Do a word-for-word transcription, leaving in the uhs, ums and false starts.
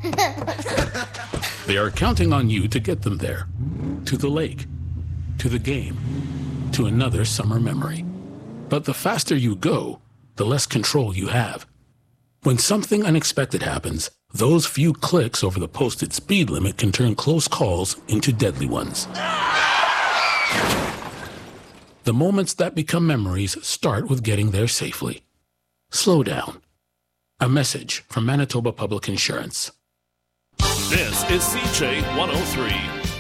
They are counting on you to get them there. To the lake, to the game, to another summer memory. But the faster you go, the less control you have. When something unexpected happens, those few clicks over the posted speed limit can turn close calls into deadly ones. The moments that become memories start with getting there safely. Slow down. A message from Manitoba Public Insurance. This is C J one oh three.